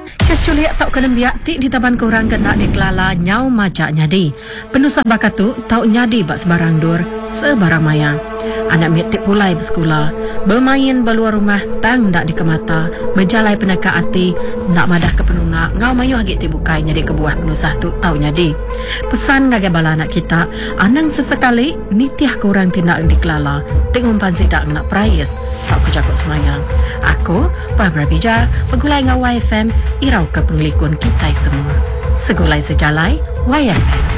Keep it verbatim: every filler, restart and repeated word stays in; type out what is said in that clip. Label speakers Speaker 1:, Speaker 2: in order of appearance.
Speaker 1: Kes culik tau kena biak tik di taban korang kena dikelala nyau majak nyadi. Penusah bakatu tau nyadi bak sebarang dur sebarang maya. Anak miak tik pulai bersekolah. Bermain beluar rumah tang ndak dikemata. Berjalai peneka hati nak madah ke penungak. Ngau mayu hagit tik bukai nyadi kebuah penusah tu tau nyadi. Pesan ngagai bala anak kita, anang sesekali nitiah korang tindak dikelala. Tengok umpan sidak nak prayas tau kejakut semayang. Aku, Barbara Bija, pegulai ngau Y F M, irau ke penglikun kita semua. Segulai sejalai, Y F M.